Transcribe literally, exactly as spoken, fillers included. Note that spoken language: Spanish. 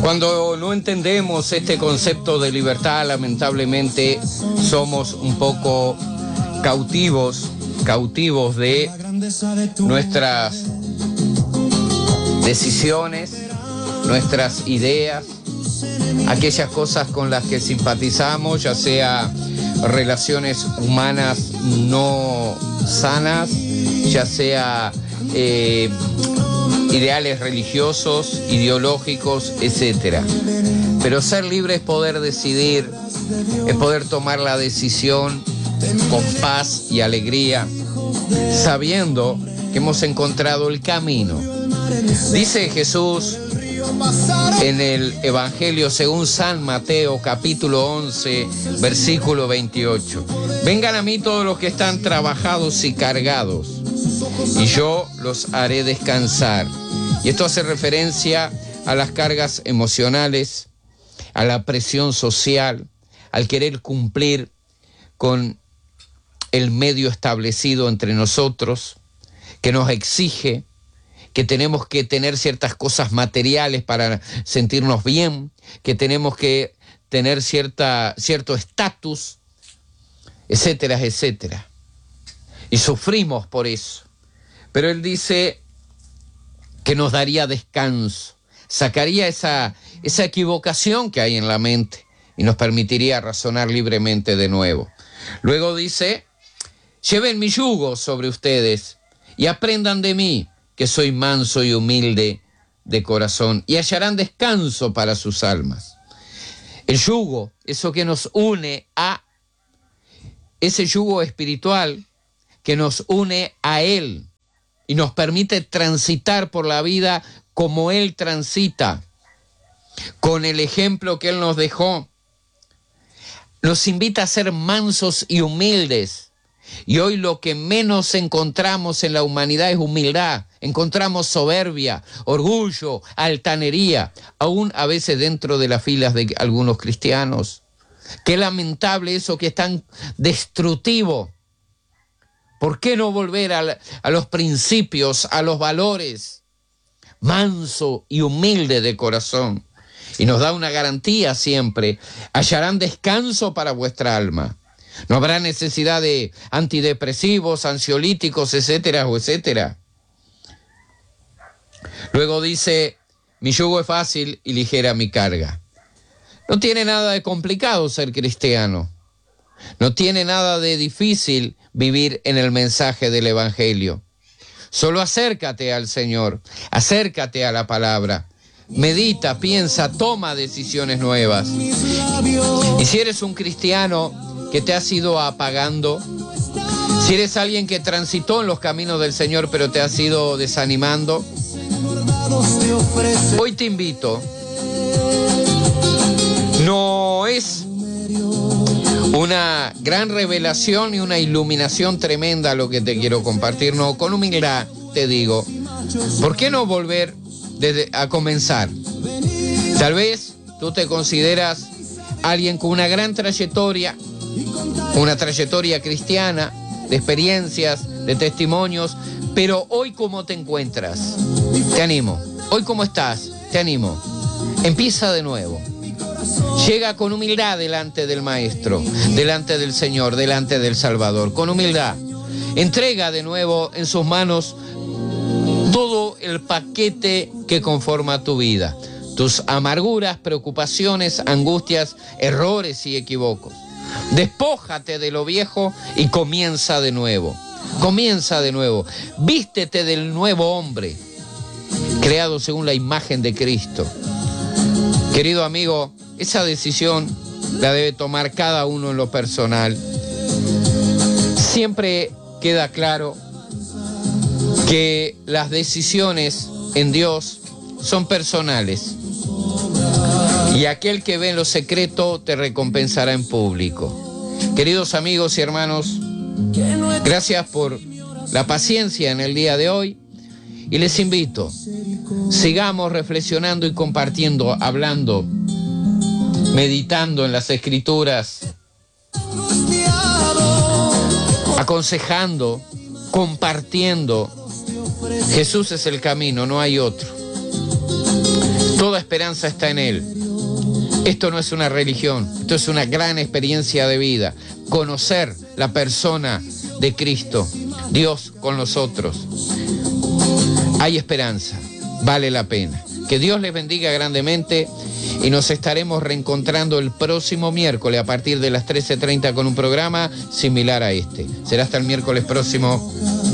Cuando no entendemos este concepto de libertad, lamentablemente somos un poco cautivos, cautivos de nuestras decisiones, nuestras ideas, aquellas cosas con las que simpatizamos, ya sea relaciones humanas no sanas, ya sea eh, ideales religiosos, ideológicos, etcétera. Pero ser libre es poder decidir, es poder tomar la decisión con paz y alegría, sabiendo que hemos encontrado el camino. Dice Jesús en el Evangelio según San Mateo, capítulo once, versículo veintiocho. Vengan a mí todos los que están trabajados y cargados, y yo los haré descansar. Y esto hace referencia a las cargas emocionales, a la presión social, al querer cumplir con el medio establecido entre nosotros, que nos exige que tenemos que tener ciertas cosas materiales para sentirnos bien, que tenemos que tener cierta, cierto estatus, etcétera, etcétera. Y sufrimos por eso. Pero él dice que nos daría descanso, sacaría esa, esa equivocación que hay en la mente y nos permitiría razonar libremente de nuevo. Luego dice, lleven mi yugo sobre ustedes y aprendan de mí, que soy manso y humilde de corazón, y hallarán descanso para sus almas. El yugo, eso que nos une a, ese yugo espiritual que nos une a Él y nos permite transitar por la vida como Él transita, con el ejemplo que Él nos dejó. Nos invita a ser mansos y humildes. Y hoy lo que menos encontramos en la humanidad es humildad. Encontramos soberbia, orgullo, altanería, aún a veces dentro de las filas de algunos cristianos. Qué lamentable eso, que es tan destructivo. ¿Por qué no volver a, a los principios, a los valores? Manso y humilde de corazón. Y nos da una garantía siempre. Hallarán descanso para vuestra alma. No habrá necesidad de antidepresivos, ansiolíticos, etcétera, o etcétera. Luego dice, mi yugo es fácil y ligera mi carga. No tiene nada de complicado ser cristiano. No tiene nada de difícil vivir en el mensaje del Evangelio. Solo acércate al Señor, acércate a la palabra. Medita, piensa, toma decisiones nuevas. Y si eres un cristiano que te has ido apagando, si eres alguien que transitó en los caminos del Señor pero te has ido desanimando, hoy te invito. No es una gran revelación y una iluminación tremenda lo que te quiero compartir, no, con humildad te digo, ¿por qué no volver desde, a comenzar? Tal vez tú te consideras alguien con una gran trayectoria, una trayectoria cristiana, de experiencias, de testimonios, pero hoy ¿cómo te encuentras? Te animo. Hoy ¿cómo estás? Te animo. Empieza de nuevo. Llega con humildad delante del Maestro, delante del Señor, delante del Salvador, con humildad. Entrega de nuevo en sus manos todo el paquete que conforma tu vida, tus amarguras, preocupaciones, angustias, errores y equívocos. Despójate de lo viejo y comienza de nuevo. Comienza de nuevo. Vístete del nuevo hombre, creado según la imagen de Cristo. Querido amigo, esa decisión la debe tomar cada uno en lo personal. Siempre queda claro que las decisiones en Dios son personales. Y aquel que ve en lo secreto te recompensará en público. Queridos amigos y hermanos, gracias por la paciencia en el día de hoy. Y les invito, sigamos reflexionando y compartiendo, hablando, meditando en las Escrituras, aconsejando, compartiendo. Jesús es el camino, no hay otro. Toda esperanza está en Él. Esto no es una religión, esto es una gran experiencia de vida. Conocer la persona de Cristo, Dios con nosotros. Hay esperanza, vale la pena. Que Dios les bendiga grandemente y nos estaremos reencontrando el próximo miércoles a partir de las trece treinta con un programa similar a este. Será hasta el miércoles próximo.